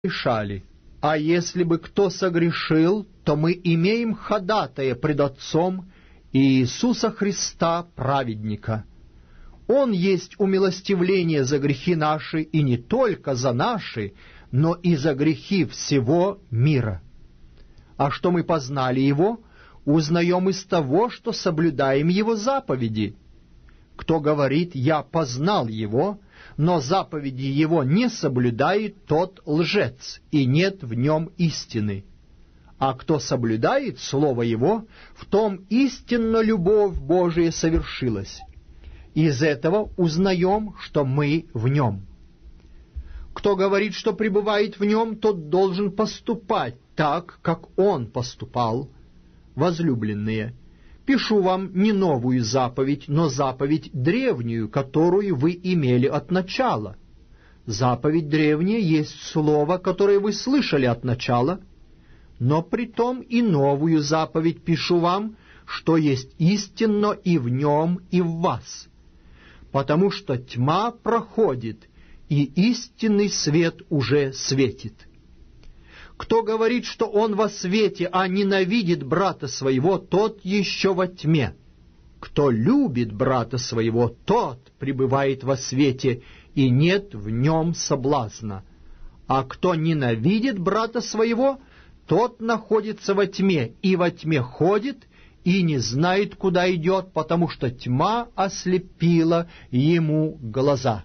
решали: а если бы кто согрешил, то мы имеем ходатая пред Отцом Иисуса Христа, праведника. Он есть умилостивление за грехи наши, и не только за наши, но и за грехи всего мира. А что мы познали Его, узнаем из того, что соблюдаем Его заповеди. Кто говорит: «Я познал Его», но заповеди Его не соблюдает, тот лжец, и нет в нем истины. А кто соблюдает Слово Его, в том истинно любовь Божия совершилась. Из этого узнаем, что мы в Нем. Кто говорит, что пребывает в Нем, тот должен поступать так, как Он поступал. Возлюбленные, пишу вам не новую заповедь, но заповедь древнюю, которую вы имели от начала. Заповедь древняя есть слово, которое вы слышали от начала, но притом и новую заповедь пишу вам, что есть истинно и в нем, и в вас. Потому что тьма проходит, и истинный свет уже светит. Кто говорит, что он во свете, а ненавидит брата своего, тот еще во тьме. Кто любит брата своего, тот пребывает во свете, и нет в нем соблазна. А кто ненавидит брата своего, тот находится во тьме, и во тьме ходит, и не знает, куда идет, потому что тьма ослепила ему глаза.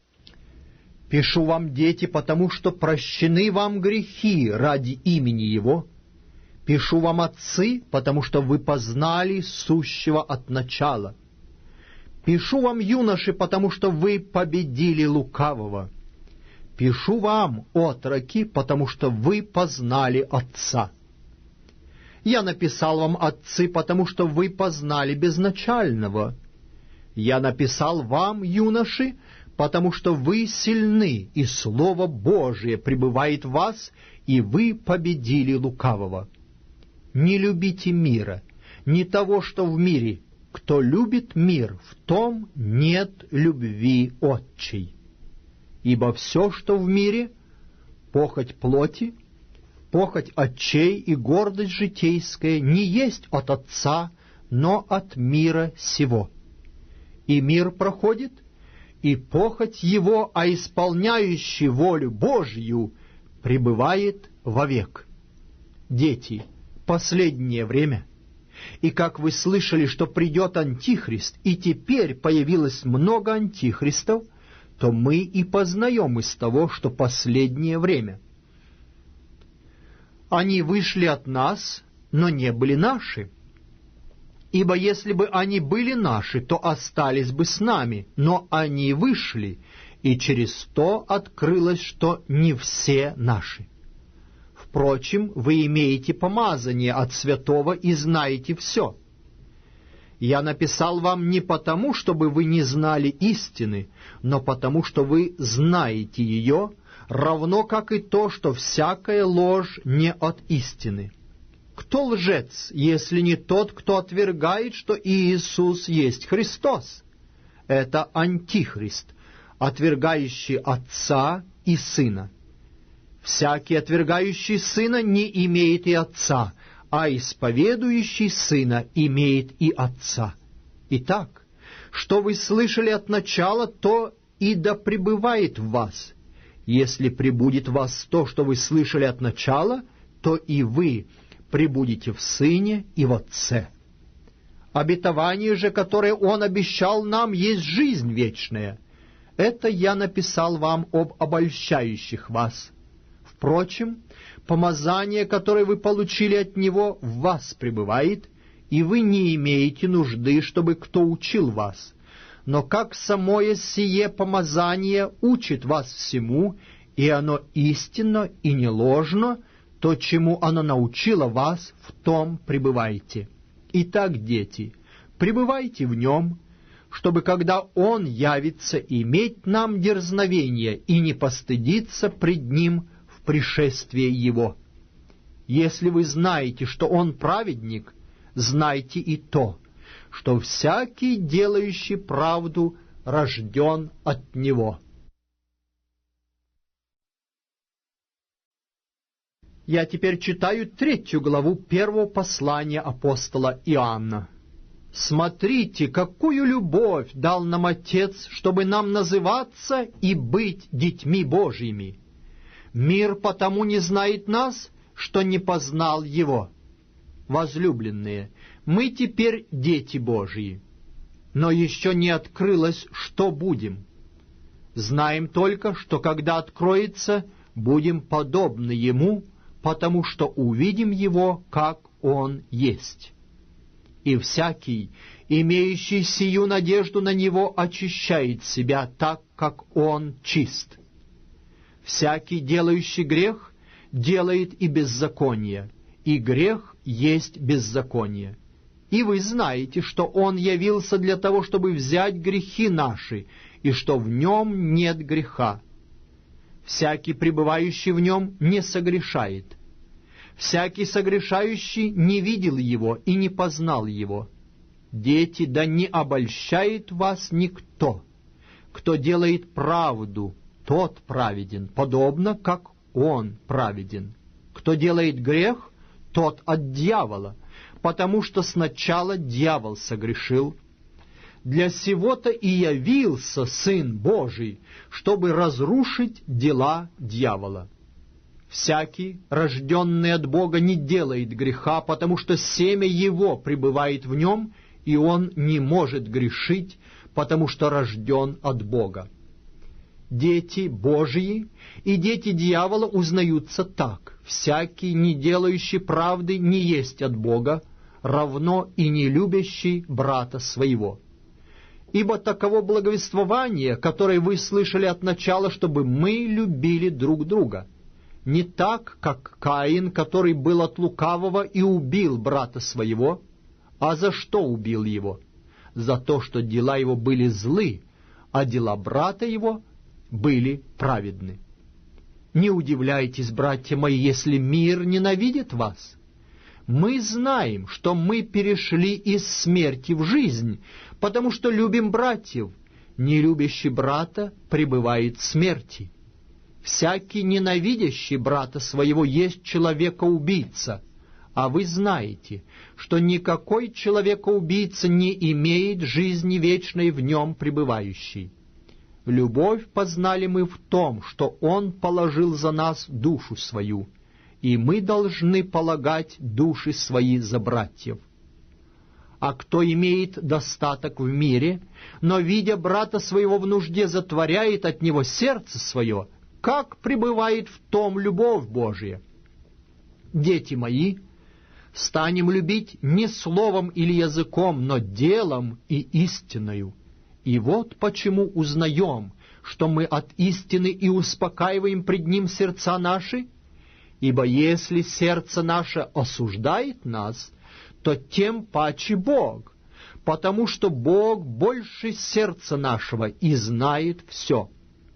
Пишу вам, дети, потому что прощены вам грехи ради имени Его. Пишу вам, отцы, потому что вы познали сущего от начала. Пишу вам, юноши, потому что вы победили лукавого. Пишу вам, отроки, потому что вы познали Отца. Я написал вам, отцы, потому что вы познали безначального. Я написал вам, юноши, потому что вы сильны, и Слово Божие пребывает в вас, и вы победили лукавого. Не любите мира, не того, что в мире. Кто любит мир, в том нет любви Отчей. Ибо все, что в мире, похоть плоти, похоть очей и гордость житейская, не есть от Отца, но от мира сего. И мир проходит, и похоть его, а исполняющий волю Божью пребывает вовек. Дети, последнее время, и как вы слышали, что придет Антихрист, и теперь появилось много антихристов, то мы и познаем из того, что последнее время. Они вышли от нас, но не были наши. Ибо если бы они были наши, то остались бы с нами, но они вышли, и через то открылось, что не все наши. Впрочем, вы имеете помазание от святого и знаете все. Я написал вам не потому, чтобы вы не знали истины, но потому, что вы знаете ее, равно как и то, что всякая ложь не от истины. Кто лжец, если не тот, кто отвергает, что Иисус есть Христос? Это Антихрист, отвергающий Отца и Сына. Всякий, отвергающий Сына, не имеет и Отца, а исповедующий Сына имеет и Отца. Итак, что вы слышали от начала, то и да пребывает в вас. Если пребудет в вас то, что вы слышали от начала, то и вы пребудете в Сыне и в Отце. Обетование же, которое Он обещал нам, есть жизнь вечная. Это я написал вам об обольщающих вас. Впрочем, помазание, которое вы получили от Него, в вас пребывает, и вы не имеете нужды, чтобы кто учил вас. Но как самое сие помазание учит вас всему, и оно истинно и не ложно, то, чему оно научило вас, в том пребывайте. Итак, дети, пребывайте в нем, чтобы, когда Он явится, иметь нам дерзновение и не постыдиться пред Ним в пришествии Его. Если вы знаете, что Он праведник, знайте и то, что всякий, делающий правду, рожден от Него». Я теперь читаю 3 главу 1 послания апостола Иоанна. «Смотрите, какую любовь дал нам Отец, чтобы нам называться и быть детьми Божьими. Мир потому не знает нас, что не познал Его. Возлюбленные, мы теперь дети Божьи, но еще не открылось, что будем. Знаем только, что когда откроется, будем подобны Ему, потому что увидим Его, как Он есть. И всякий, имеющий сию надежду на Него, очищает себя так, как Он чист. Всякий, делающий грех, делает и беззаконие, и грех есть беззаконие. И вы знаете, что Он явился для того, чтобы взять грехи наши, и что в Нем нет греха. Всякий, пребывающий в Нем, не согрешает. Всякий согрешающий не видел Его и не познал Его. Дети, да не обольщает вас никто. Кто делает правду, тот праведен, подобно как Он праведен. Кто делает грех, тот от дьявола, потому что сначала дьявол согрешил. Для сего-то и явился Сын Божий, чтобы разрушить дела дьявола. Всякий, рожденный от Бога, не делает греха, потому что семя Его пребывает в нем, и он не может грешить, потому что рожден от Бога. Дети Божьи и дети дьявола узнаются так: всякий, не делающий правды, не есть от Бога, равно и не любящий брата своего. Ибо таково благовествование, которое вы слышали от начала, чтобы мы любили друг друга. Не так, как Каин, который был от лукавого и убил брата своего. А за что убил его? За то, что дела его были злы, а дела брата его были праведны. Не удивляйтесь, братья мои, если мир ненавидит вас. Мы знаем, что мы перешли из смерти в жизнь, потому что любим братьев. Не любящий брата пребывает в смерти. Всякий, ненавидящий брата своего, есть человека-убийца, а вы знаете, что никакой человека-убийца не имеет жизни вечной в нем пребывающей. Любовь познали мы в том, что Он положил за нас душу свою, и мы должны полагать души свои за братьев. А кто имеет достаток в мире, но, видя брата своего в нужде, затворяет от него сердце свое, как пребывает в том любовь Божия? Дети мои, станем любить не словом или языком, но делом и истиною. И вот почему узнаем, что мы от истины и успокаиваем пред Ним сердца наши. Ибо если сердце наше осуждает нас, то тем паче Бог, потому что Бог больше сердца нашего и знает все.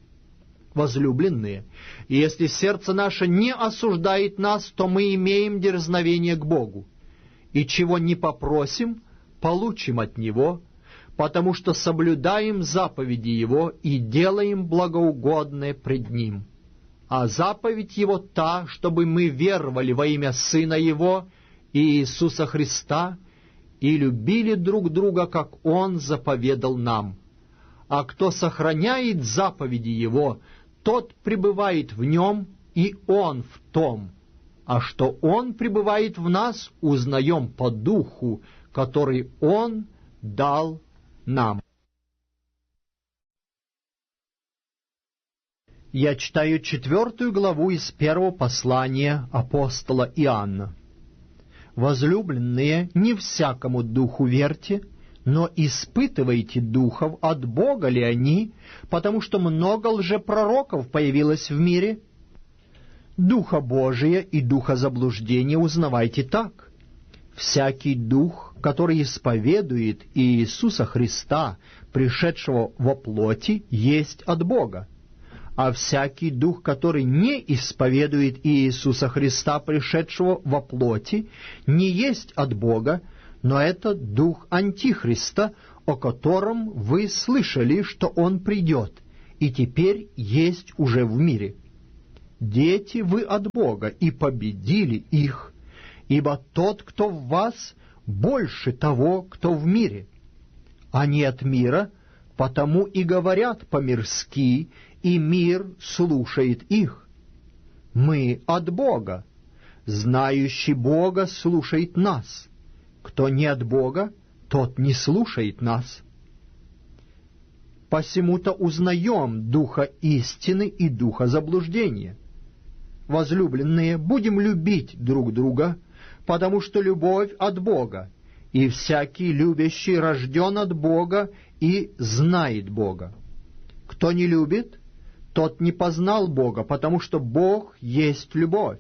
Возлюбленные, если сердце наше не осуждает нас, то мы имеем дерзновение к Богу, и чего не попросим, получим от Него, потому что соблюдаем заповеди Его и делаем благоугодное пред Ним. А заповедь Его та, чтобы мы веровали во имя Сына Его, Иисуса Христа, и любили друг друга, как Он заповедал нам. А кто сохраняет заповеди Его, тот пребывает в Нем, и Он в том. А что Он пребывает в нас, узнаем по Духу, который Он дал нам. Я читаю 4 главу из 1 послания апостола Иоанна. «Возлюбленные, не всякому духу верьте, но испытывайте духов, от Бога ли они, потому что много лжепророков появилось в мире. Духа Божия и духа заблуждения узнавайте так. Всякий дух, который исповедует Иисуса Христа, пришедшего во плоти, есть от Бога. А всякий дух, который не исповедует Иисуса Христа, пришедшего во плоти, не есть от Бога, но это дух Антихриста, о котором вы слышали, что он придет, и теперь есть уже в мире. дети вы от Бога, и победили их, ибо тот, кто в вас, больше того, кто в мире. Они от мира, потому и говорят по-мирски, и мир слушает их. Мы от Бога, знающий Бога слушает нас. Кто не от Бога, тот не слушает нас. Посему-то узнаем духа истины и духа заблуждения. Возлюбленные, будем любить друг друга, потому что любовь от Бога, и всякий любящий рожден от Бога и знает Бога. Кто не любит, тот не познал Бога, потому что Бог есть любовь.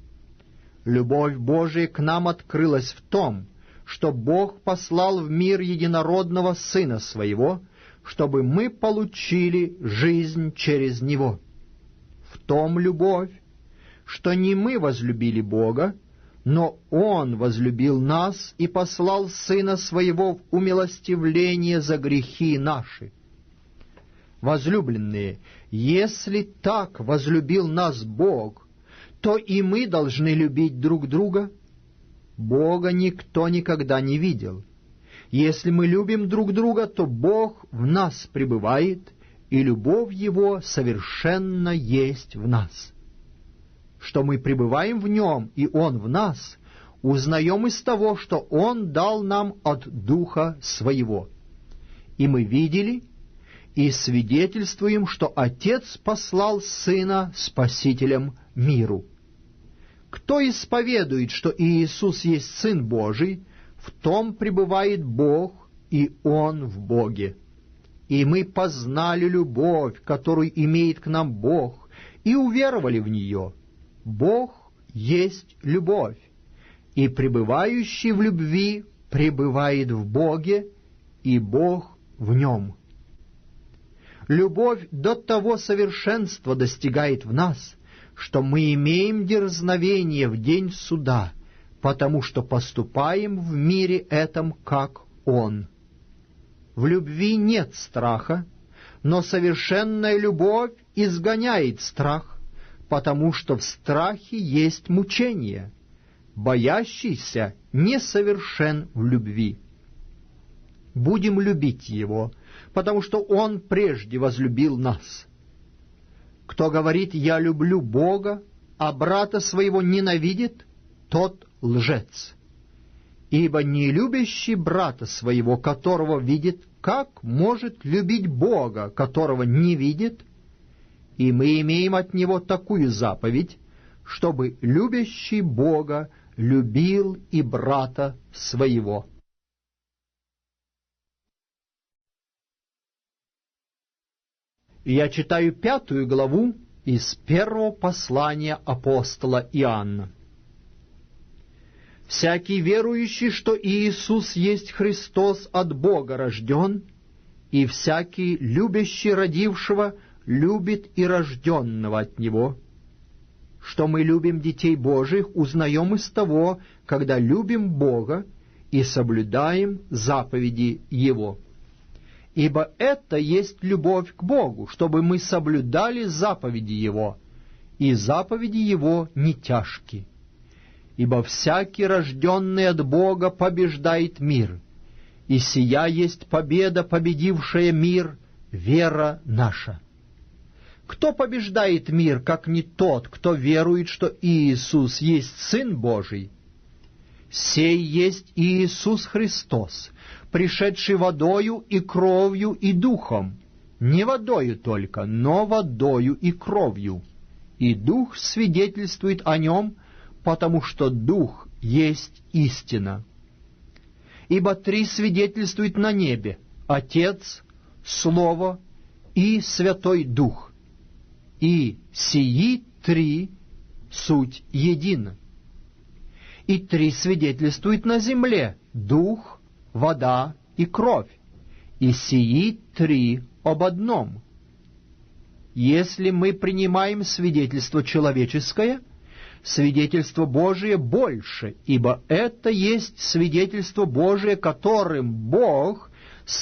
Любовь Божия к нам открылась в том, что Бог послал в мир единородного Сына Своего, чтобы мы получили жизнь через Него. В том любовь, что не мы возлюбили Бога, но Он возлюбил нас и послал Сына Своего в умилостивление за грехи наши. Возлюбленные, если так возлюбил нас Бог, то и мы должны любить друг друга. Бога никто никогда не видел. Если мы любим друг друга, то Бог в нас пребывает, и любовь Его совершенно есть в нас. Что мы пребываем в Нем, и Он в нас, узнаем из того, что Он дал нам от Духа Своего. И мы видели и свидетельствуем, что Отец послал Сына Спасителем миру. Кто исповедует, что Иисус есть Сын Божий, в том пребывает Бог, и Он в Боге. И мы познали любовь, которую имеет к нам Бог, и уверовали в нее. Бог есть любовь, и пребывающий в любви пребывает в Боге, и Бог в нем. Любовь до того совершенства достигает в нас, что мы имеем дерзновение в день суда, потому что поступаем в мире этом, как Он. В любви нет страха, но совершенная любовь изгоняет страх, потому что в страхе есть мучение. Боящийся несовершен в любви. Будем любить Его, потому что Он прежде возлюбил нас. Кто говорит «я люблю Бога», а брата своего ненавидит, тот лжец. Ибо не любящий брата своего, которого видит, как может любить Бога, которого не видит? И мы имеем от Него такую заповедь, чтобы любящий Бога любил и брата своего. Я читаю 5 главу из первого послания апостола Иоанна. «Всякий верующий, что Иисус есть Христос, от Бога рожден, и всякий любящий родившего любит и рожденного от Него. Что мы любим детей Божиих, узнаем из того, когда любим Бога и соблюдаем заповеди Его. Ибо это есть любовь к Богу, чтобы мы соблюдали заповеди Его, и заповеди Его не тяжки. Ибо всякий, рожденный от Бога, побеждает мир, и сия есть победа, победившая мир, вера наша. Кто побеждает мир, как не тот, кто верует, что Иисус есть Сын Божий? Сей есть Иисус Христос, пришедший водою и кровью и духом, не водою только, но водою и кровью. И Дух свидетельствует о Нем, потому что Дух есть истина. Ибо 3 свидетельствуют на небе: Отец, Слово и Святой Дух. И сии 3 суть едино. И 3 свидетельствуют на земле: Дух, вода и кровь. И сии 3 об одном. Если мы принимаем свидетельство человеческое, свидетельство Божие больше, ибо это есть свидетельство Божие, которым Бог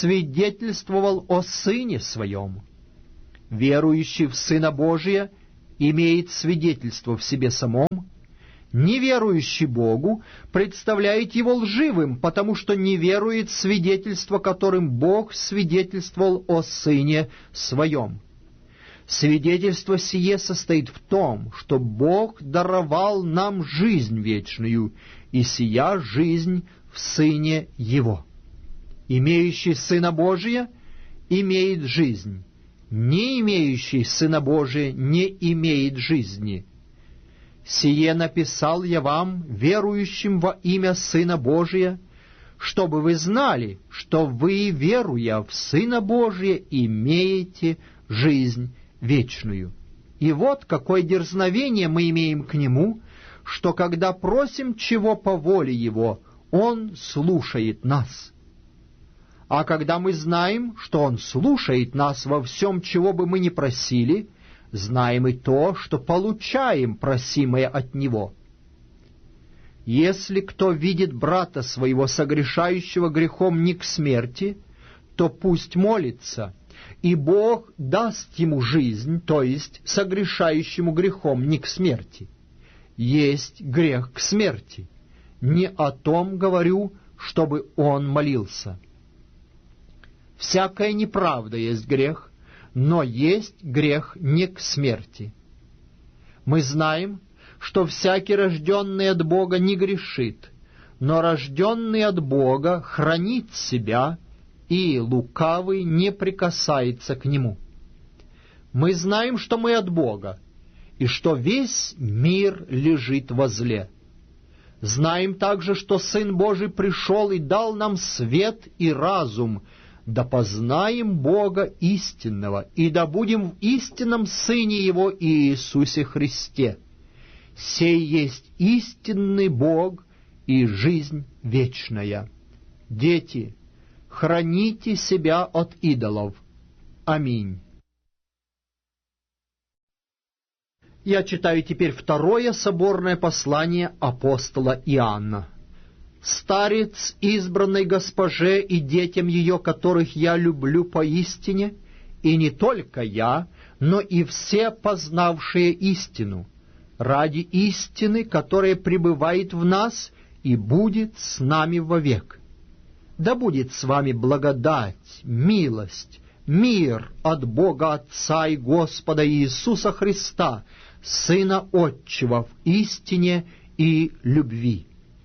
свидетельствовал о Сыне Своем. Верующий в Сына Божия имеет свидетельство в себе самом, неверующий Богу представляет его лживым, потому что не верует в свидетельство, которым Бог свидетельствовал о Сыне Своем. Свидетельство сие состоит в том, что Бог даровал нам жизнь вечную, и сия жизнь в Сыне Его. Имеющий Сына Божия имеет жизнь, не имеющий Сына Божия не имеет жизни. Сие написал я вам, верующим во имя Сына Божия, чтобы вы знали, что вы, веруя в Сына Божия, имеете жизнь вечную. И вот какое дерзновение мы имеем к Нему, что когда просим чего по воле Его, Он слушает нас. А когда мы знаем, что Он слушает нас во всем, чего бы мы ни просили, знаем и то, что получаем просимое от Него. Если кто видит брата своего, согрешающего грехом не к смерти, то пусть молится, и Бог даст ему жизнь, то есть согрешающему грехом не к смерти. Есть грех к смерти. Не о том говорю, чтобы он молился. Всякая неправда есть грех, но есть грех не к смерти. Мы знаем, что всякий, рожденный от Бога, не грешит, но рожденный от Бога хранит себя, и лукавый не прикасается к нему. Мы знаем, что мы от Бога, и что весь мир лежит во зле. Знаем также, что Сын Божий пришел и дал нам свет и разум, да познаем Бога истинного, и да будем в истинном Сыне Его Иисусе Христе. Сей есть истинный Бог и жизнь вечная. Дети, храните себя от идолов. Аминь. Я читаю теперь второе соборное послание апостола Иоанна. «Старец, избранной госпоже и детям ее, которых я люблю поистине, и не только я, но и все познавшие истину, ради истины, которая пребывает в нас и будет с нами вовек. Да будет с вами благодать, милость, мир от Бога Отца и Господа Иисуса Христа, Сына Отчего, в истине и любви.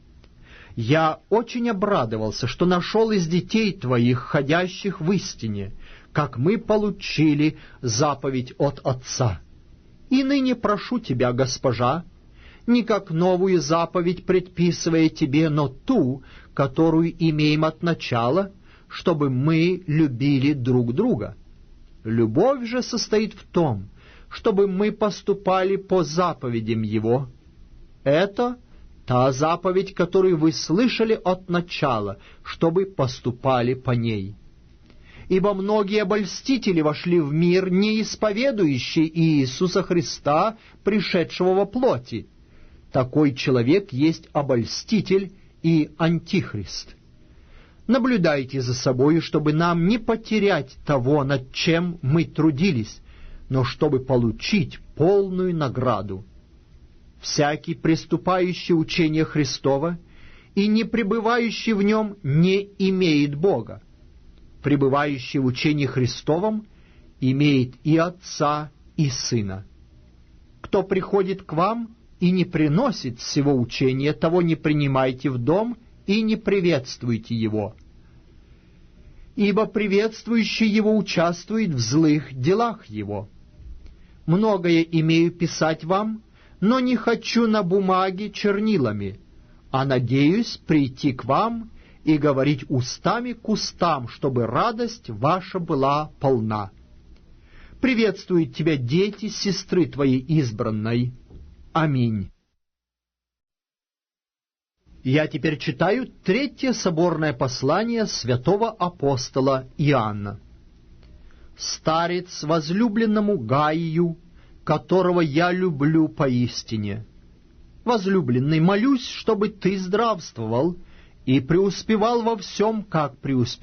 Я очень обрадовался, что нашел из детей твоих, ходящих в истине, как мы получили заповедь от Отца. И ныне прошу тебя, госпожа, не как новую заповедь предписывая тебе, но ту, которую имеем от начала, чтобы мы любили друг друга. Любовь же состоит в том, чтобы мы поступали по заповедям Его. Это та заповедь, которую вы слышали от начала, чтобы поступали по ней. Ибо многие обольстители вошли в мир, не исповедующие Иисуса Христа, пришедшего во плоти. Такой человек есть обольститель и антихрист. Наблюдайте за собой, чтобы нам не потерять того, над чем мы трудились, но чтобы получить полную награду. Всякий, приступающий учение Христова и не пребывающий в нем, не имеет Бога. Пребывающий в учении Христовом имеет и Отца, и Сына. Кто приходит к вам и не приносит всего учения, того не принимайте в дом и не приветствуйте его. Ибо приветствующий его участвует в злых делах его. Многое имею писать вам, но не хочу на бумаге чернилами, а надеюсь прийти к вам и говорить устами к устам, чтобы радость ваша была полна. Приветствуют тебя дети сестры твоей избранной. Аминь. Я теперь читаю третье соборное послание святого апостола Иоанна. «Старец возлюбленному Гаию, которого я люблю поистине. Возлюбленный, молюсь, чтобы ты здравствовал и преуспевал во всем, как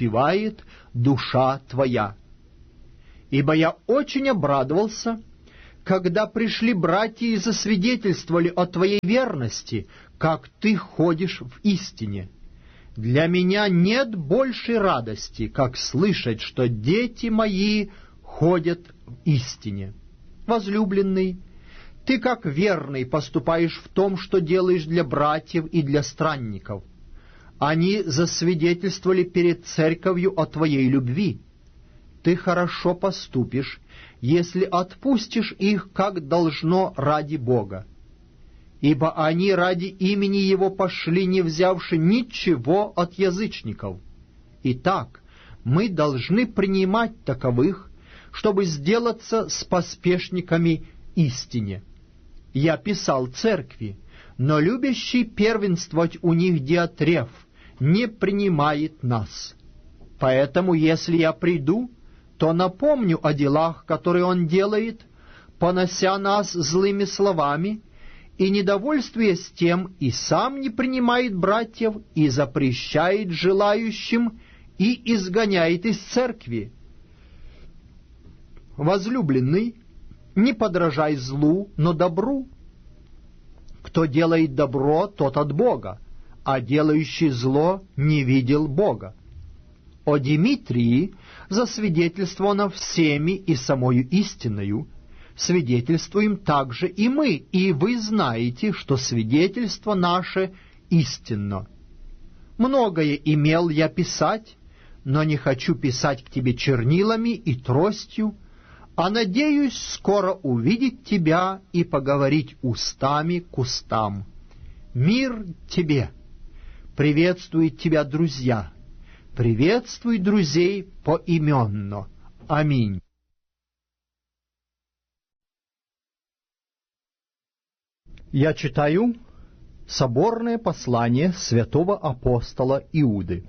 преуспевает душа твоя. Ибо я очень обрадовался, когда пришли братья и засвидетельствовали о твоей верности, как ты ходишь в истине. Для меня нет большей радости, как слышать, что дети мои ходят в истине. Возлюбленный, ты как верный поступаешь в том, что делаешь для братьев и для странников. Они засвидетельствовали перед церковью о твоей любви. Ты хорошо поступишь, если отпустишь их, как должно, ради Бога. Ибо они ради имени Его пошли, не взявши ничего от язычников. Итак, мы должны принимать таковых, чтобы сделаться с поспешниками истине. Я писал церкви, но любящий первенствовать у них Диотреф не принимает нас. Поэтому, если я приду, то напомню о делах, которые он делает, понося нас злыми словами, и, недовольствуясь тем, и сам не принимает братьев, и запрещает желающим, и изгоняет из церкви. Возлюбленный, не подражай злу, но добру. Кто делает добро, тот от Бога, а делающий зло не видел Бога. О Димитрии засвидетельствовано всеми и самою истинною, свидетельствуем также и мы, и вы знаете, что свидетельство наше истинно. Многое имел я писать, но не хочу писать к тебе чернилами и тростью, а надеюсь скоро увидеть тебя и поговорить устами к устам. Мир тебе! Приветствуют тебя друзья! Приветствуй друзей поименно. Аминь. Я читаю соборное послание святого апостола Иуды.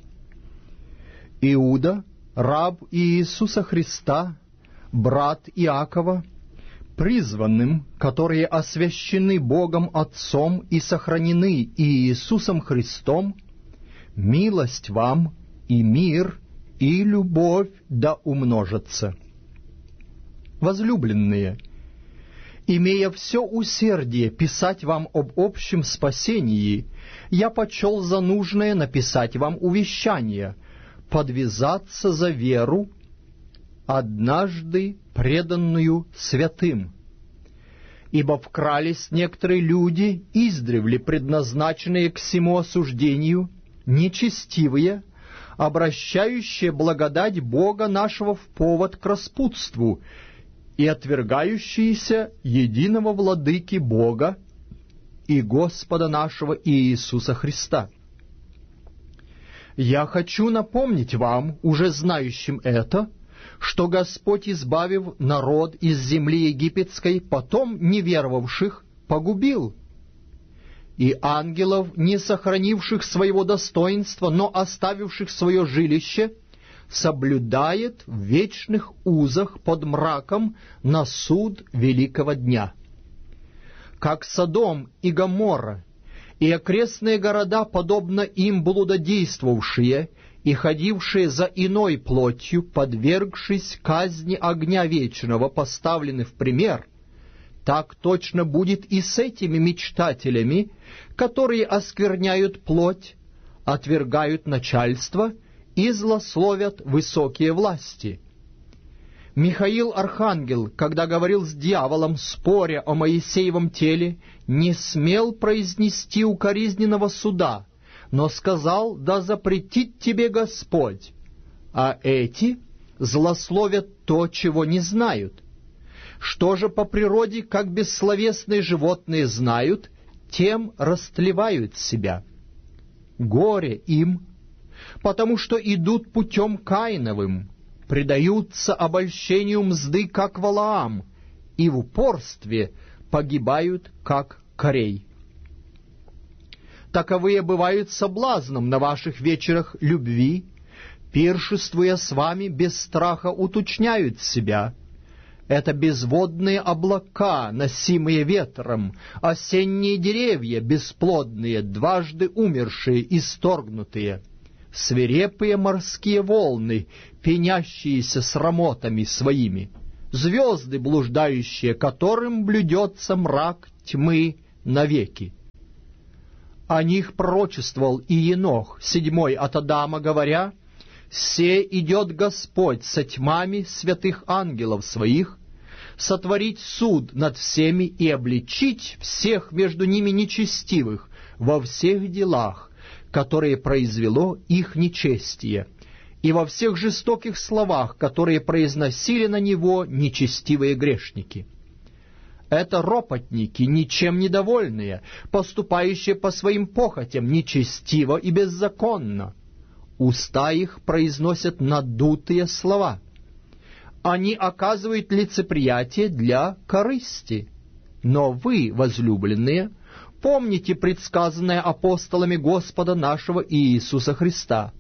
Иуда, раб Иисуса Христа, брат Иакова, призванным, которые освящены Богом Отцом и сохранены Иисусом Христом, милость вам и мир, и любовь да умножатся. Возлюбленные, имея все усердие писать вам об общем спасении, я почел за нужное написать вам увещание, подвязаться за веру, однажды преданную святым. Ибо вкрались некоторые люди, издревле предназначенные к сему осуждению, нечестивые, обращающие благодать Бога нашего в повод к распутству и отвергающиеся единого владыки Бога и Господа нашего Иисуса Христа. Я хочу напомнить вам, уже знающим это, что Господь, избавив народ из земли египетской, потом неверовавших, погубил, и ангелов, не сохранивших своего достоинства, но оставивших свое жилище, соблюдает в вечных узах под мраком на суд великого дня. Как Содом и Гоморра и окрестные города, подобно им блудодействовавшие и ходившие за иной плотью, подвергшись казни огня вечного, поставлены в пример, так точно будет и с этими мечтателями, которые оскверняют плоть, отвергают начальство и злословят высокие власти. Михаил Архангел, когда говорил с дьяволом, споря о Моисеевом теле, не смел произнести укоризненного суда, но сказал: «Да запретит тебе Господь». А эти злословят то, чего не знают. Что же по природе, как бессловесные животные знают, тем растлевают себя. Горе им, потому что идут путем Каиновым, предаются обольщению мзды, как Валаам, и в упорстве погибают, как Корей. Таковые бывают соблазном на ваших вечерах любви, пиршествуя с вами без страха уточняют себя. Это безводные облака, носимые ветром, осенние деревья, бесплодные, дважды умершие, исторгнутые, свирепые морские волны, пенящиеся срамотами своими, звезды блуждающие, которым блюдется мрак тьмы навеки. О них пророчествовал и Енох, 7 от Адама, говоря: «Се идет Господь со тьмами святых ангелов своих, сотворить суд над всеми и обличить всех между ними нечестивых во всех делах, которые произвело их нечестие, и во всех жестоких словах, которые произносили на него нечестивые грешники». Это ропотники, ничем недовольные, поступающие по своим похотям нечестиво и беззаконно. Уста их произносят надутые слова. Они оказывают лицеприятие для корысти. Но вы, возлюбленные, помните предсказанное апостолами Господа нашего Иисуса Христа.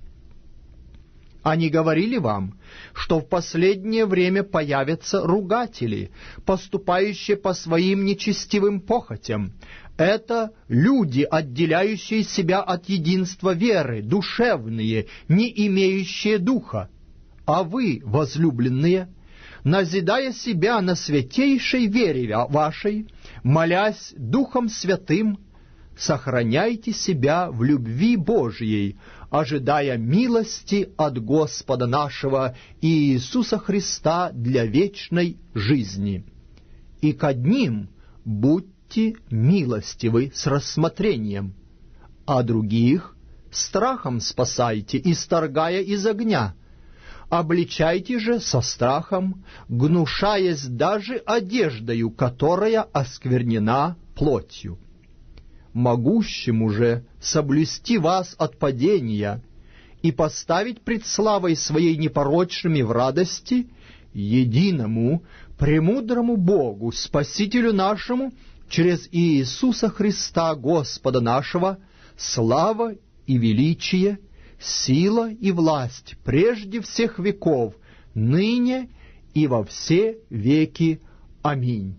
Они говорили вам, что в последнее время появятся ругатели, поступающие по своим нечестивым похотям. Это люди, отделяющие себя от единства веры, душевные, не имеющие духа. А вы, возлюбленные, назидая себя на святейшей вере вашей, молясь Духом Святым, сохраняйте себя в любви Божией, ожидая милости от Господа нашего Иисуса Христа для вечной жизни. И к одним будьте милостивы с рассмотрением, а других страхом спасайте, исторгая из огня. Обличайте же со страхом, гнушаясь даже одеждою, которая осквернена плотью. Могущему же соблюсти вас от падения и поставить пред славой своей непорочными в радости единому, премудрому Богу, Спасителю нашему, через Иисуса Христа, Господа нашего, слава и величие, сила и власть прежде всех веков, ныне и во все веки. Аминь.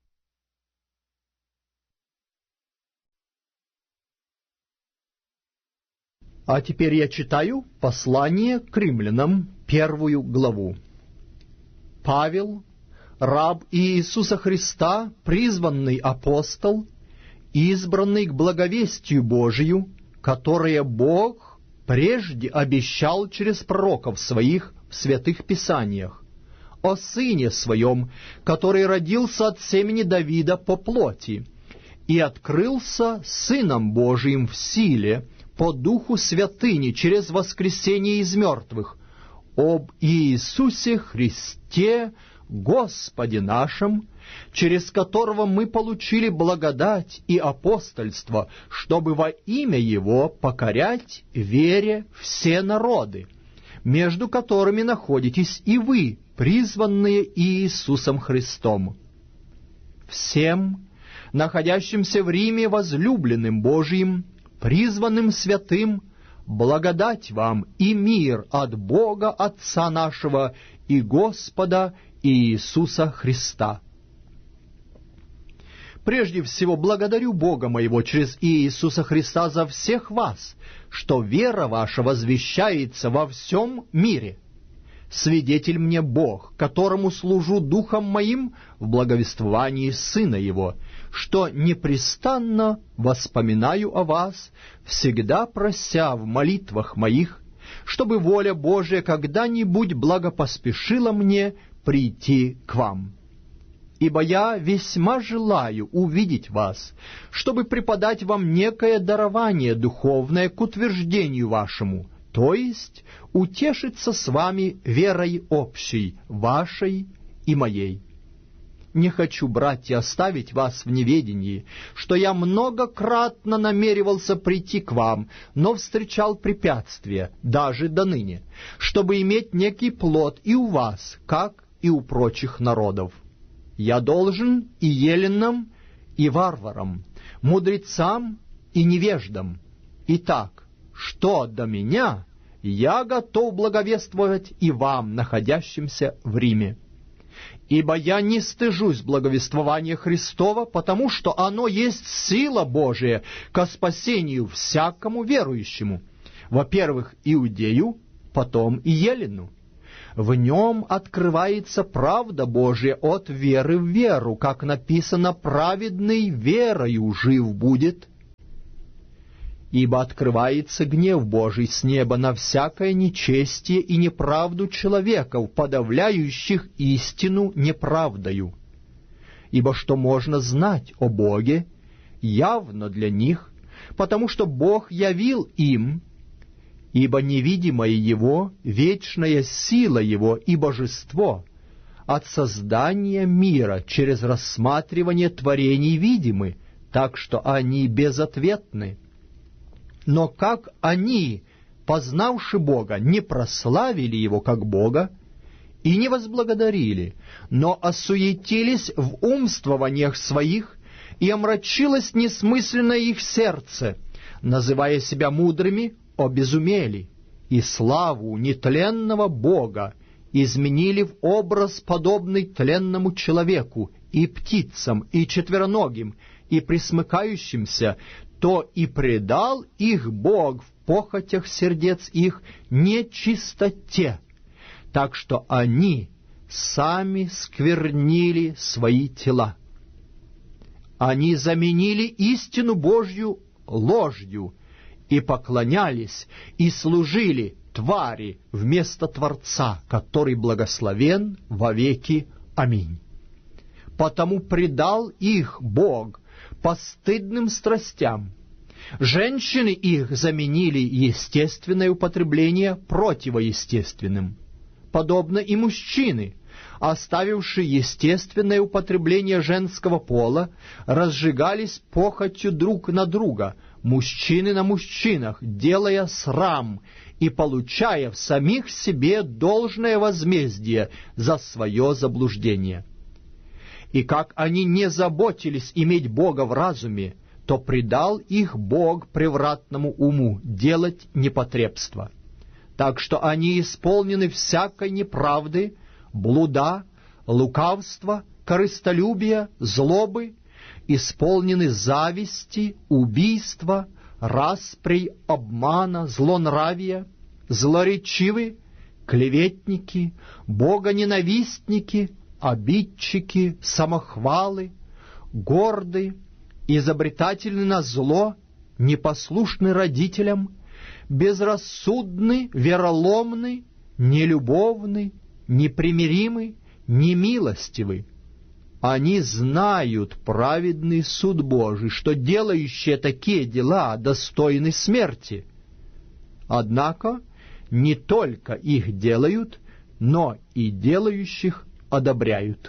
А теперь я читаю послание к римлянам, 1 главу. Павел, раб Иисуса Христа, призванный апостол, избранный к благовестию Божию, которое Бог прежде обещал через пророков своих в святых писаниях, о Сыне Своем, который родился от семени Давида по плоти и открылся Сыном Божиим в силе, по Духу святыни через воскресение из мертвых, об Иисусе Христе, Господе нашем, через которого мы получили благодать и апостольство, чтобы во имя Его покорять вере все народы, между которыми находитесь и вы, призванные Иисусом Христом. Всем, находящимся в Риме, возлюбленным Божиим, призванным святым, благодать вам и мир от Бога Отца нашего и Господа Иисуса Христа. Прежде всего, благодарю Бога моего через Иисуса Христа за всех вас, что вера ваша возвещается во всем мире. Свидетель мне Бог, которому служу духом моим в благовествовании Сына Его, что непрестанно воспоминаю о вас, всегда прося в молитвах моих, чтобы воля Божия когда-нибудь благопоспешила мне прийти к вам. Ибо я весьма желаю увидеть вас, чтобы преподать вам некое дарование духовное к утверждению вашему, то есть утешиться с вами верой общей, вашей и моей. Не хочу, братья, оставить вас в неведении, что я многократно намеревался прийти к вам, но встречал препятствия, даже до ныне, чтобы иметь некий плод и у вас, как и у прочих народов. Я должен и еленам, и варварам, мудрецам и невеждам. Итак, что до меня, я готов благовествовать и вам, находящимся в Риме. Ибо я не стыжусь благовествования Христова, потому что оно есть сила Божия ко спасению всякому верующему, во-первых, иудею, потом и елену. В нем открывается правда Божия от веры в веру, как написано: «Праведный верою жив будет». Ибо открывается гнев Божий с неба на всякое нечестие и неправду человеков, подавляющих истину неправдою. Ибо что можно знать о Боге, явно для них, потому что Бог явил им, ибо невидимое Его, вечная сила Его и божество от создания мира через рассматривание творений видимы, так что они безответны. Но как они, познавши Бога, не прославили Его как Бога и не возблагодарили, но осуетились в умствованиях своих, и омрачилось несмысленное их сердце, называя себя мудрыми, обезумели, и славу нетленного Бога изменили в образ, подобный тленному человеку, и птицам, и четвероногим, и пресмыкающимся, то и предал их Бог в похотях сердец их нечистоте, так что они сами сквернили свои тела. Они заменили истину Божью ложью, и поклонялись, и служили твари вместо Творца, который благословен вовеки. Аминь. Потому предал их Бог постыдным страстям. Женщины их заменили естественное употребление противоестественным. Подобно и мужчины, оставившие естественное употребление женского пола, разжигались похотью друг на друга, мужчины на мужчинах, делая срам и получая в самих себе должное возмездие за свое заблуждение. И как они не заботились иметь Бога в разуме, то предал их Бог превратному уму делать непотребство. Так что они исполнены всякой неправды, блуда, лукавства, корыстолюбия, злобы, исполнены зависти, убийства, расприй, обмана, злонравия, злоречивы, клеветники, богоненавистники, обидчики, самохвалы, горды, изобретательны на зло, непослушны родителям, безрассудны, вероломны, нелюбовны, непримиримы, немилостивы. Они знают праведный суд Божий, что делающие такие дела достойны смерти. Однако не только их делают, но и делающих одобряют.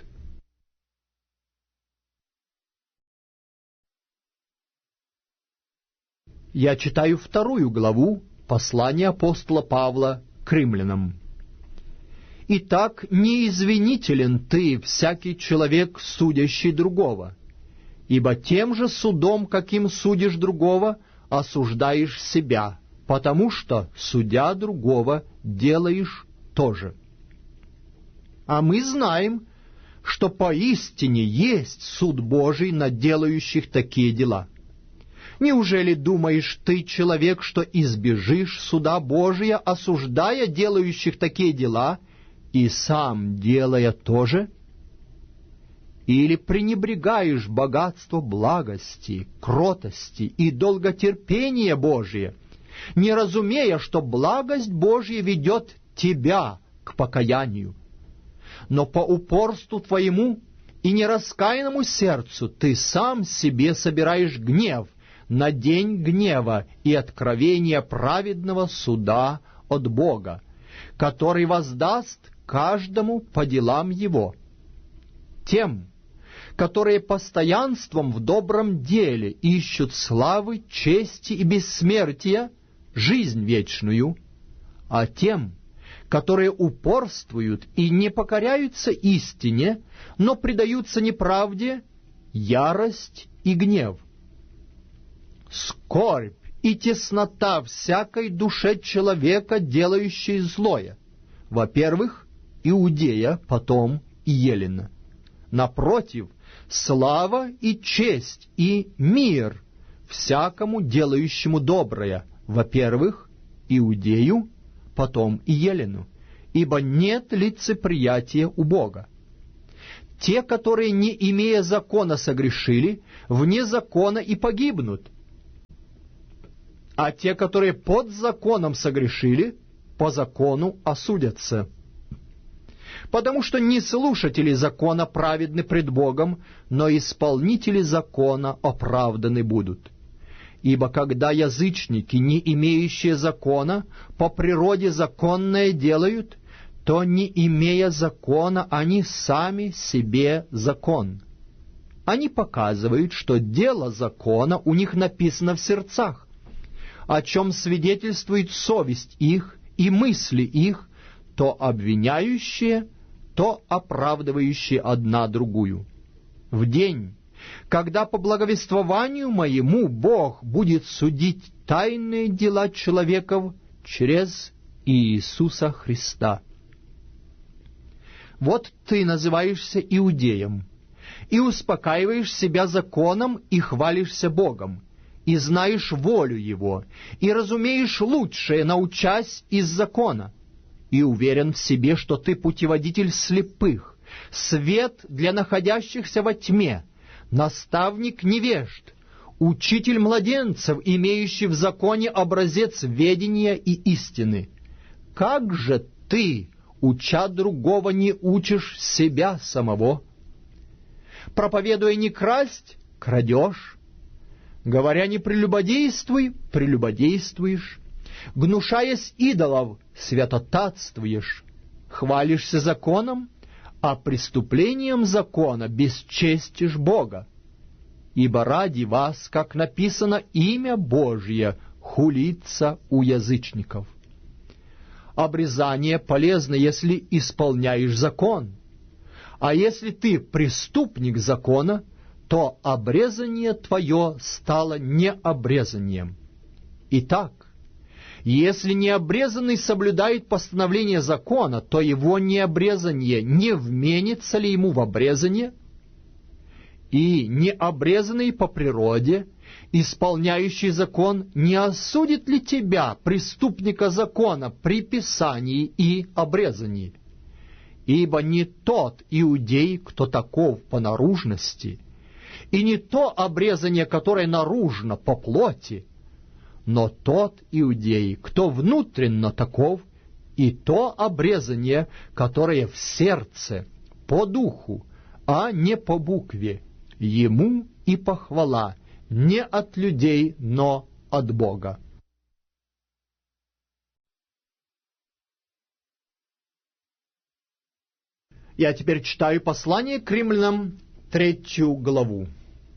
Я читаю 2 главу послания апостола Павла к римлянам. «Итак, не извинителен ты, всякий человек, судящий другого, ибо тем же судом, каким судишь другого, осуждаешь себя, потому что, судя другого, делаешь то же. А мы знаем, что поистине есть суд Божий над делающих такие дела. Неужели думаешь ты, человек, что избежишь суда Божия, осуждая делающих такие дела, и сам делая то же? Или пренебрегаешь богатство благости, кротости и долготерпения Божие, не разумея, что благость Божья ведет тебя к покаянию? Но по упорству твоему и нераскаянному сердцу ты сам себе собираешь гнев на день гнева и откровения праведного суда от Бога, который воздаст каждому по делам его. Тем, которые постоянством в добром деле ищут славы, чести и бессмертия, жизнь вечную, а тем, которые упорствуют и не покоряются истине, но предаются неправде, ярость и гнев. Скорбь и теснота всякой душе человека, делающей злое. Во-первых, Иудея, потом и Елена. Напротив, слава и честь и мир всякому делающему доброе. Во-первых, Иудею, потом и Елену. ибо нет лицеприятия у Бога. Те, которые, не имея закона, согрешили, вне закона и погибнут. А те, которые под законом согрешили, по закону осудятся. Потому что не слушатели закона праведны пред Богом, но исполнители закона оправданы будут. Ибо когда язычники, не имеющие закона, по природе законное делают, то, не имея закона, они сами себе закон. Они показывают, что дело закона у них написано в сердцах, о чем свидетельствует совесть их и мысли их, то обвиняющие, то оправдывающие одна другую. В день, когда по благовествованию моему Бог будет судить тайные дела человеков через Иисуса Христа. Вот ты называешься иудеем, и успокаиваешь себя законом, и хвалишься Богом, и знаешь волю Его, и разумеешь лучшее, научась из закона, и уверен в себе, что ты путеводитель слепых, свет для находящихся во тьме, наставник невежд, учитель младенцев, имеющий в законе образец ведения и истины. Как же ты, уча другого, не учишь себя самого? Проповедуя не красть, крадешь. Говоря не прелюбодействуй, прелюбодействуешь. Гнушаясь идолов, святотатствуешь. Хвалишься законом, а преступлением закона бесчестишь Бога. Ибо ради вас, как написано, имя Божье хулится у язычников. Обрезание полезно, если исполняешь закон. А если ты преступник закона, то обрезание твое стало необрезанием. Итак, если необрезанный соблюдает постановление закона, то его необрезание не вменится ли ему в обрезание? И необрезанный по природе, исполняющий закон, не осудит ли тебя, преступника закона, при писании и обрезании? Ибо не тот иудей, кто таков по наружности, и не то обрезание, которое наружно по плоти, но тот иудей, кто внутренно таков, и то обрезание, которое в сердце, по духу, а не по букве, ему и похвала, не от людей, но от Бога. Я теперь читаю послание к римлянам, 3 главу.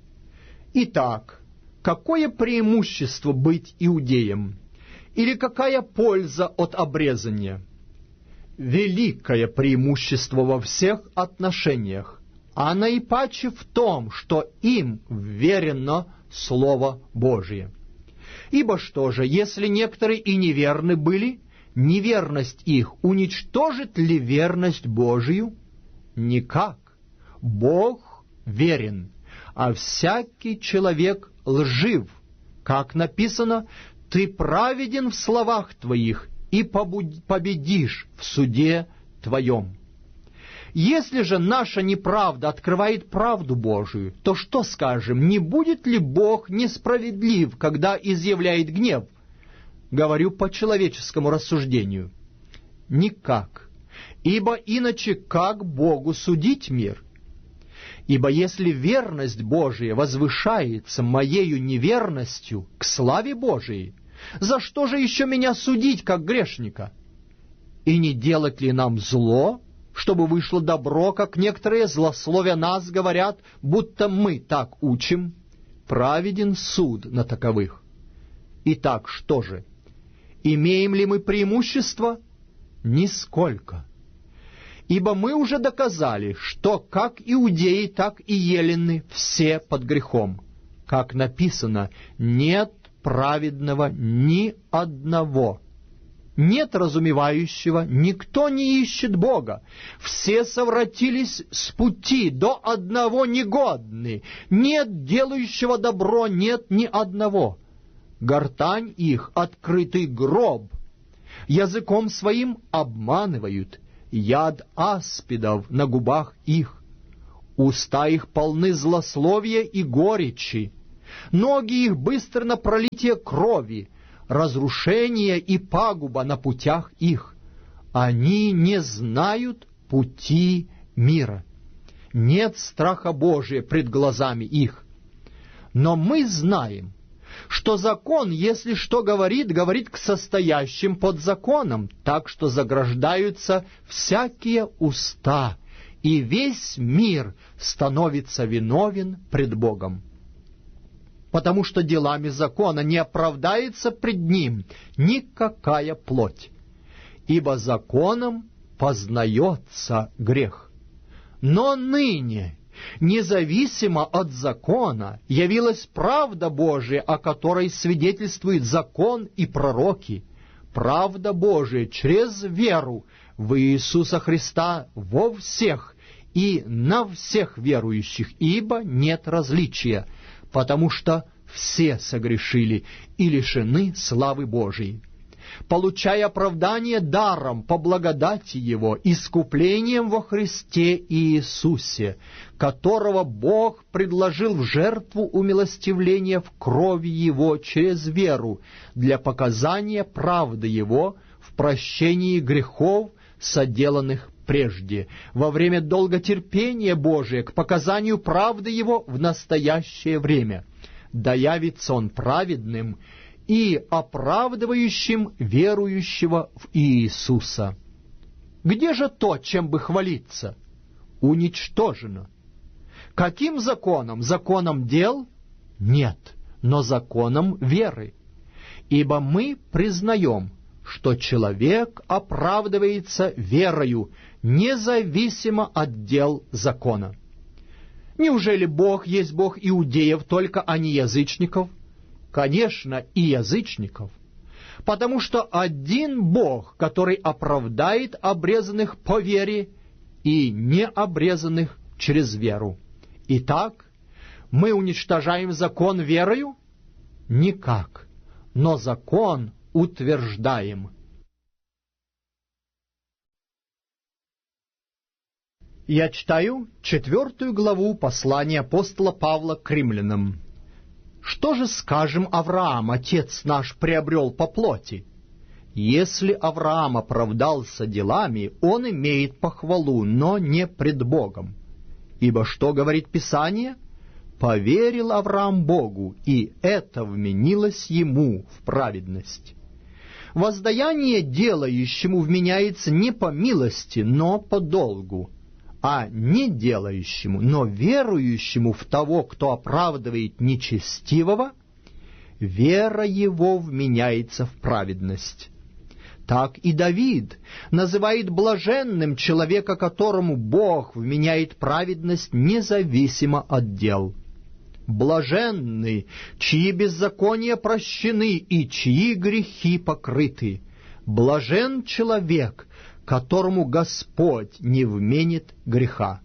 Итак, какое преимущество быть иудеем? Или какая польза от обрезания? Великое преимущество во всех отношениях, а наипаче в том, что им вверено Слово Божие. Ибо что же, если некоторые и неверны были, неверность их уничтожит ли верность Божию? Никак. Бог верен, а всякий человек лжив. Как написано, ты праведен в словах твоих и победишь в суде твоем. Если же наша неправда открывает правду Божию, то что скажем, не будет ли Бог несправедлив, когда изъявляет гнев? Говорю по человеческому рассуждению. Никак. Ибо иначе как Богу судить мир? Ибо если верность Божия возвышается моею неверностью к славе Божией, за что же еще меня судить, как грешника? И не делать ли нам зло, чтобы вышло добро, как некоторые, злословя нас, говорят, будто мы так учим? Праведен суд на таковых. Итак, что же? Имеем ли мы преимущество? Нисколько. Ибо мы уже доказали, что как иудеи, так и елены все под грехом. Как написано, нет праведного ни одного. Нет разумевающего, никто не ищет Бога. Все совратились с пути, до одного негодны. Нет делающего добро, нет ни одного. Гортань их — открытый гроб, языком своим обманывают, яд аспидов на губах их. Уста их полны злословия и горечи, ноги их быстро на пролитие крови, разрушение и пагуба на путях их. Они не знают пути мира. Нет страха Божия пред глазами их. Но мы знаем, что закон, если что говорит, говорит к состоящим под законом, так что заграждаются всякие уста, и весь мир становится виновен пред Богом. Потому что делами закона не оправдается пред ним никакая плоть, ибо законом познается грех. Но ныне, независимо от закона, явилась правда Божия, о которой свидетельствует закон и пророки, правда Божия через веру в Иисуса Христа во всех и на всех верующих, ибо нет различия, потому что все согрешили и лишены славы Божией, получая оправдание даром по благодати Его, искуплением во Христе Иисусе, которого Бог предложил в жертву умилостивления в крови Его через веру для показания правды Его в прощении грехов, соделанных прежде, во время долготерпения Божия к показанию правды Его в настоящее время, да явится Он праведным и оправдывающим верующего в Иисуса. Где же то, чем бы хвалиться? Уничтожено. Каким законом? Законом дел? Нет, но законом веры. Ибо мы признаем, что человек оправдывается верою, независимо от дел закона. Неужели Бог есть Бог иудеев только, а не язычников? Конечно, и язычников. Потому что один Бог, который оправдает обрезанных по вере и необрезанных через веру. Итак, мы уничтожаем закон верою? Никак. Но закон утверждаем. Я читаю 4 главу послания апостола Павла к римлянам. «Что же скажем, Авраам, отец наш, приобрел по плоти? Если Авраам оправдался делами, он имеет похвалу, но не пред Богом. Ибо что говорит Писание? Поверил Авраам Богу, и это вменилось ему в праведность. Воздаяние делающему вменяется не по милости, но по долгу, а не делающему, но верующему в того, кто оправдывает нечестивого, вера его вменяется в праведность. Так и Давид называет блаженным человека, которому Бог вменяет праведность независимо от дел. Блаженны, чьи беззакония прощены и чьи грехи покрыты. Блажен человек, которому Господь не вменит греха».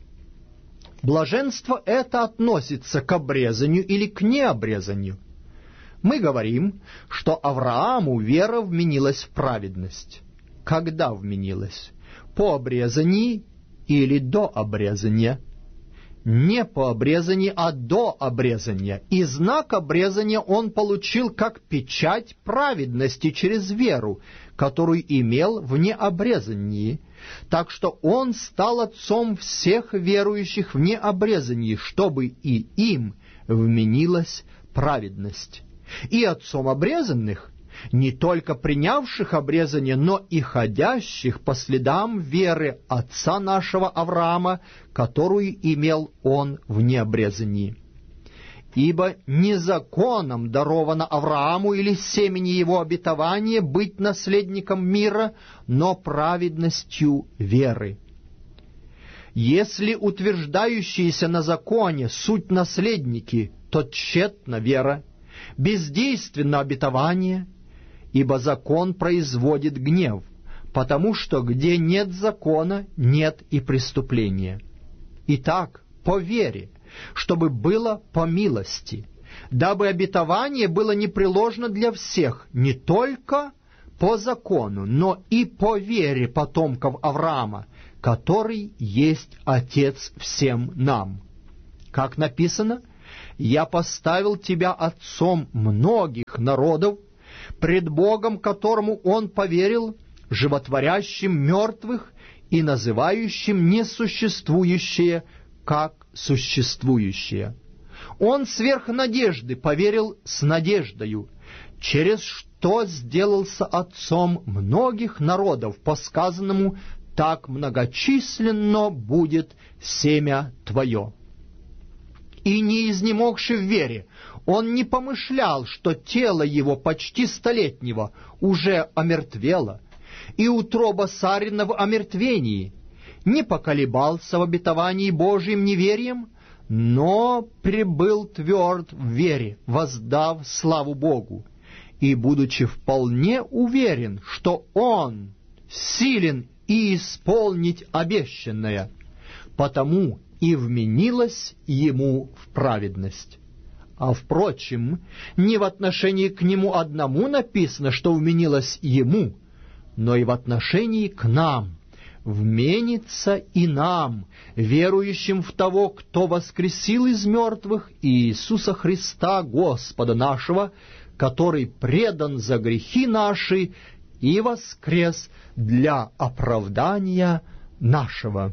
Блаженство это относится к обрезанию или к необрезанию. Мы говорим, что Аврааму вера вменилась в праведность. Когда вменилась? По обрезании или до обрезания? Не по обрезанию, а до обрезания. И знак обрезания он получил как печать праведности через веру, которую имел в необрезании. Так что он стал отцом всех верующих в необрезании, чтобы и им вменилась праведность. И отцом обрезанных, не только принявших обрезание, но и ходящих по следам веры отца нашего Авраама, которую имел он в необрезании. Ибо не законом даровано Аврааму или семени его обетования быть наследником мира, но праведностью веры. Если утверждающиеся на законе суть наследники, то тщетна вера, бездейственно обетование, ибо закон производит гнев, потому что где нет закона, нет и преступления. Итак, по вере, чтобы было по милости, дабы обетование было непреложно для всех, не только по закону, но и по вере потомков Авраама, который есть Отец всем нам. Как написано: «Я поставил тебя отцом многих народов, пред Богом, которому он поверил, животворящим мертвых и называющим несуществующее как существующее». Он сверх надежды поверил с надеждою, через что сделался отцом многих народов, по сказанному: «Так многочисленно будет семя твое». И не изнемогши в вере, он не помышлял, что тело его почти столетнего уже омертвело, и утроба Сарина в омертвении, не поколебался в обетовании Божьим неверием, но пребыл тверд в вере, воздав славу Богу, и, будучи вполне уверен, что он силен и исполнить обещанное, потому и вменилось ему в праведность. А, впрочем, не в отношении к нему одному написано, что вменилось ему, но и в отношении к нам вменится и нам, верующим в того, кто воскресил из мертвых Иисуса Христа, Господа нашего, который предан за грехи наши и воскрес для оправдания нашего.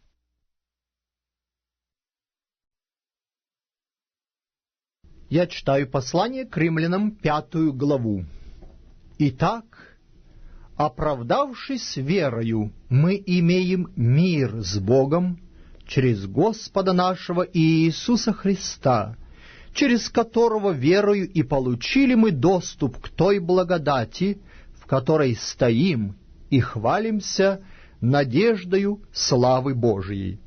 Я читаю послание к римлянам, 5 главу. «Итак, оправдавшись верою, мы имеем мир с Богом через Господа нашего Иисуса Христа, через которого верою и получили мы доступ к той благодати, в которой стоим и хвалимся надеждою славы Божией.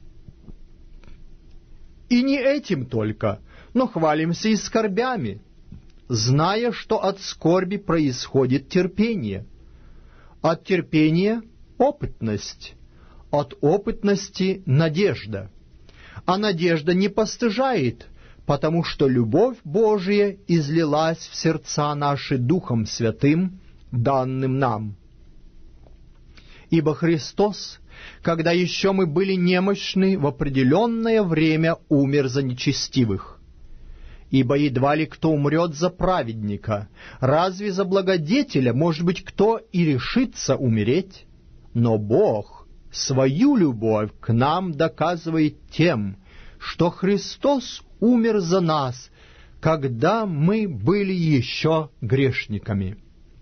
И не этим только, но хвалимся и скорбями, зная, что от скорби происходит терпение, от терпения — опытность, от опытности — надежда. А надежда не постыжает, потому что любовь Божия излилась в сердца наши Духом Святым, данным нам. Ибо Христос, когда еще мы были немощны, в определенное время умер за нечестивых. Ибо едва ли кто умрет за праведника, разве за благодетеля, может быть, кто и решится умереть? Но Бог свою любовь к нам доказывает тем, что Христос умер за нас, когда мы были еще грешниками.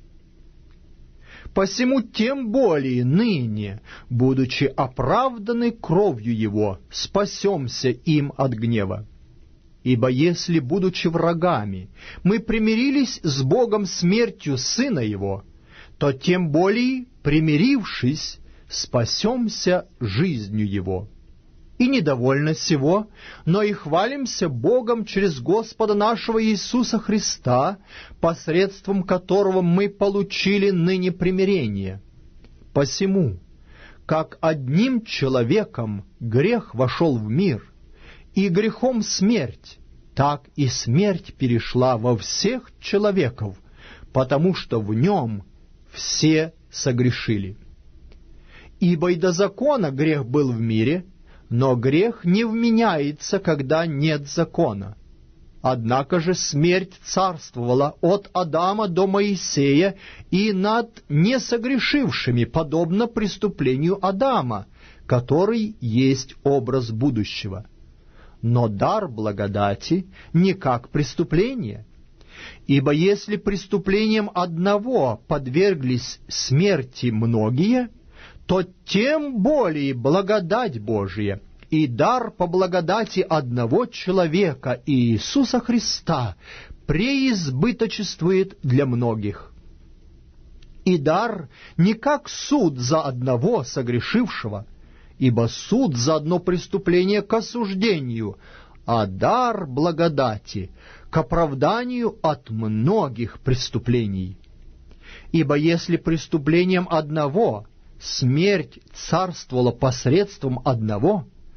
Посему тем более ныне, будучи оправданы кровью Его, спасемся им от гнева. Ибо если, будучи врагами, мы примирились с Богом смертью Сына Его, то тем более, примирившись, спасемся жизнью Его. И недовольно сего, но и хвалимся Богом через Господа нашего Иисуса Христа, посредством которого мы получили ныне примирение. Посему, как одним человеком грех вошел в мир, и грехом смерть, так и смерть перешла во всех человеков, потому что в нем все согрешили. Ибо и до закона грех был в мире, но грех не вменяется, когда нет закона. Однако же смерть царствовала от Адама до Моисея и над несогрешившими, подобно преступлению Адама, который есть образ будущего. Но дар благодати не как преступление. Ибо если преступлением одного подверглись смерти многие, то тем более благодать Божия и дар по благодати одного человека, Иисуса Христа, преизбыточествует для многих. И дар не как суд за одного согрешившего, ибо суд за одно преступление к осуждению, а дар благодати к оправданию от многих преступлений. Ибо если преступлением одного смерть царствовала посредством одного,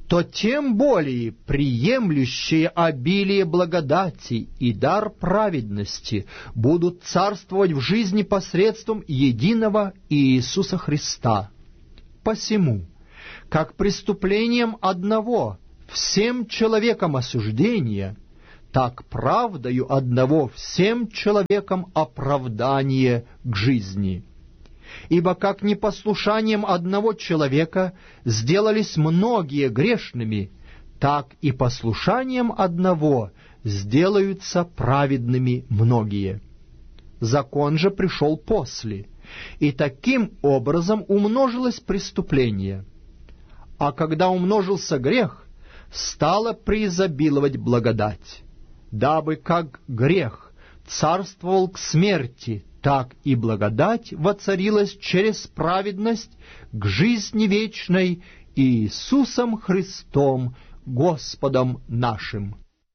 то тем более приемлющие обилие благодати и дар праведности будут царствовать в жизни посредством единого Иисуса Христа. Посему, как преступлением одного всем человекам осуждение, так правдою одного всем человекам оправдание к жизни. Ибо как непослушанием одного человека сделались многие грешными, так и послушанием одного сделаются праведными многие. Закон же пришел после, и таким образом умножилось преступление. А когда умножился грех, стала преизобиловать благодать, дабы как грех царствовал к смерти, так и благодать воцарилась через праведность к жизни вечной Иисусом Христом, Господом нашим.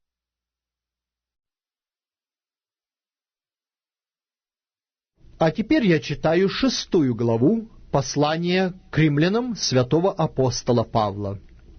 А теперь я читаю 6 главу послания к римлянам святого апостола Павла.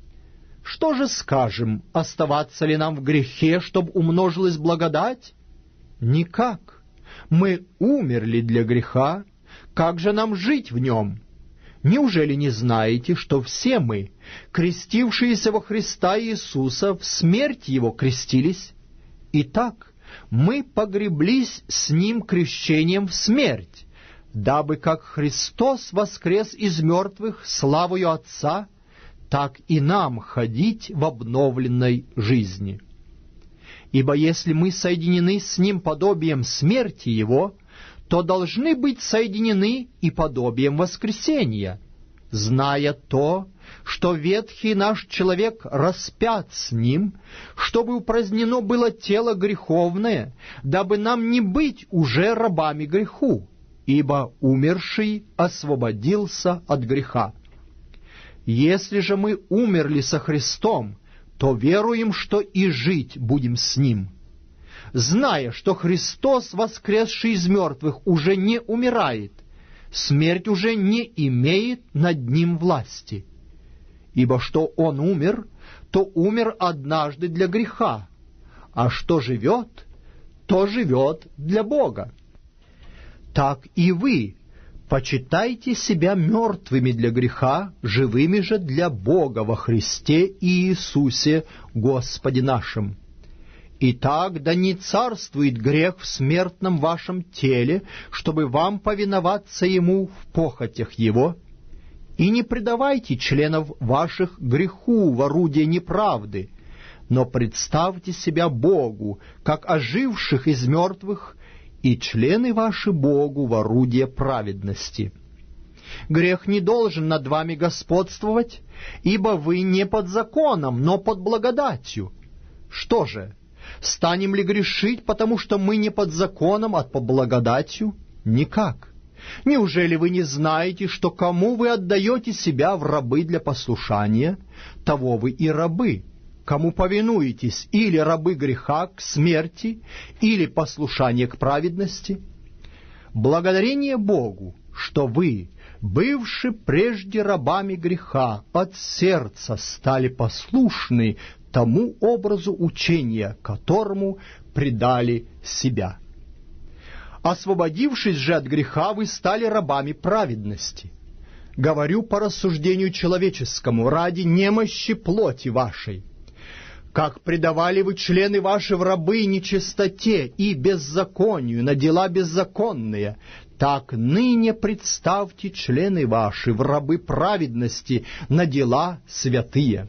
Что же скажем, оставаться ли нам в грехе, чтобы умножилась благодать? Никак. Мы умерли для греха, как же нам жить в нем? Неужели не знаете, что все мы, крестившиеся во Христа Иисуса, в смерть Его крестились? Итак, мы погреблись с Ним крещением в смерть, дабы как Христос воскрес из мертвых славою Отца, так и нам ходить в обновленной жизни. Ибо если мы соединены с Ним подобием смерти Его, то должны быть соединены и подобием воскресения, зная то, что ветхий наш человек распят с Ним, чтобы упразднено было тело греховное, дабы нам не быть уже рабами греху, ибо умерший освободился от греха. Если же мы умерли со Христом, то веруем, что и жить будем с Ним, зная, что Христос, воскресший из мертвых, уже не умирает, смерть уже не имеет над Ним власти. Ибо что Он умер, то умер однажды для греха, а что живет, то живет для Бога. Так и вы почитайте себя мертвыми для греха, живыми же для Бога во Христе Иисусе, Господе нашим. Итак, да не царствует грех в смертном вашем теле, чтобы вам повиноваться ему в похотях его, и не предавайте членов ваших греху в орудие неправды, но представьте себя Богу, как оживших из мертвых, и члены ваши Богу в орудие праведности. Грех не должен над вами господствовать, ибо вы не под законом, но под благодатью. Что же, станем ли грешить, потому что мы не под законом, а под благодатью? Никак. Неужели вы не знаете, что кому вы отдаете себя в рабы для послушания, того вы и рабы? Кому повинуетесь, или рабы греха к смерти, или послушание к праведности? Благодарение Богу, что вы, бывши прежде рабами греха, от сердца стали послушны тому образу учения, которому предали себя. Освободившись же от греха, вы стали рабами праведности. Говорю по рассуждению человеческому, ради немощи плоти вашей. Как предавали вы члены ваши в рабы нечистоте и беззаконию на дела беззаконные, так ныне представьте члены ваши в рабы праведности на дела святые.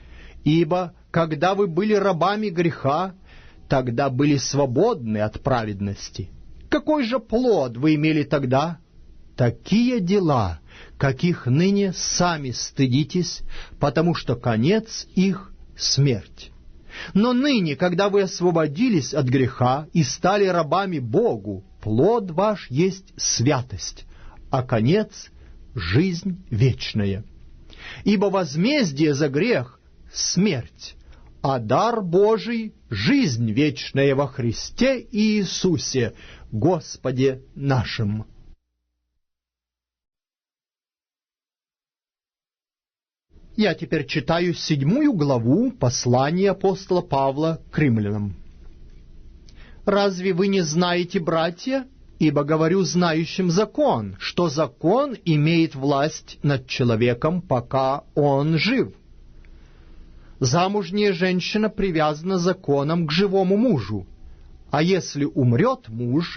Ибо, когда вы были рабами греха, тогда были свободны от праведности. Какой же плод вы имели тогда? Такие дела, каких ныне сами стыдитесь, потому что конец их — смерть. Но ныне, когда вы освободились от греха и стали рабами Богу, плод ваш есть святость, а конец — жизнь вечная. Ибо возмездие за грех — смерть, а дар Божий — жизнь вечная во Христе Иисусе, Господе нашим. Я теперь читаю 7 главу послания апостола Павла к римлянам. «Разве вы не знаете, братья, ибо говорю знающим закон, что закон имеет власть над человеком, пока он жив? Замужняя женщина привязана законом к живому мужу, а если умрет муж,